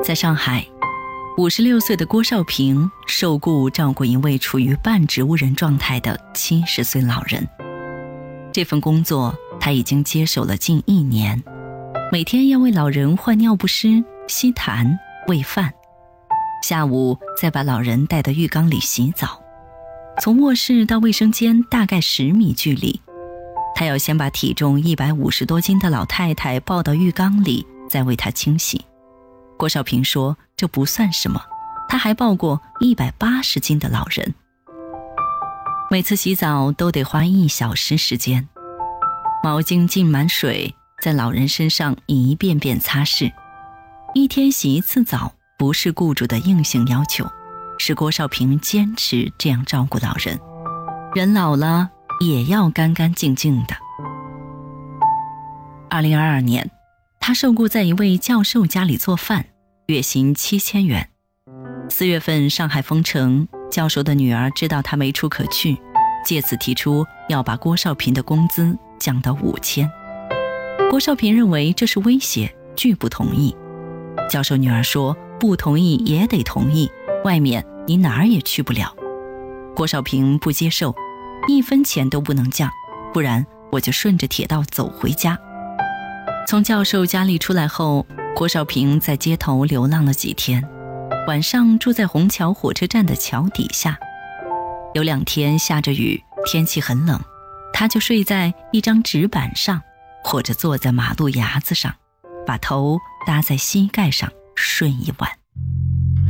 在上海，56岁的郭少平受雇照顾一位处于半植物人状态的70岁老人。这份工作他已经接手了近1年，每天要为老人换尿不湿、吸痰、喂饭，下午再把老人带到浴缸里洗澡。从卧室到卫生间大概10米距离，他要先把体重150多斤的老太太抱到浴缸里，再为她清洗。郭少平说这不算什么，他还抱过180斤的老人。每次洗澡都得花1小时时间，毛巾浸满水，在老人身上一遍遍擦拭。1天洗1次澡不是雇主的硬性要求，是郭少平坚持这样照顾老人。人老了也要干干净净的。2022年，他受雇在一位教授家里做饭，月薪7000元。4月份上海封城，教授的女儿知道他没处可去，借此提出要把郭少平的工资降到5000。郭少平认为这是威胁，拒不同意。教授女儿说不同意也得同意，外面你哪儿也去不了。郭少平不接受，1分钱都不能降，不然我就顺着铁道走回家。从教授家里出来后，郭少平在街头流浪了几天，晚上住在虹桥火车站的桥底下。有2天下着雨，天气很冷，他就睡在一张纸板上，或者坐在马路牙子上，把头搭在膝盖上睡一晚。